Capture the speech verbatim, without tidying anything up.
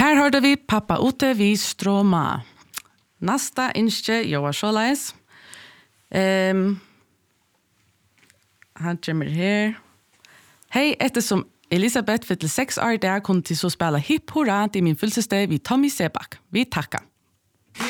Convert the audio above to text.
Her hørte vi Pappa ute vi Stroma. Nasta innskje Joa Sjåleis. Um, han kommer her. Hei, ettersom Elisabeth fyller seks år der kunne til så spille hipp hurra til min fylsesdag vid Tommy Sebak. Vi takker.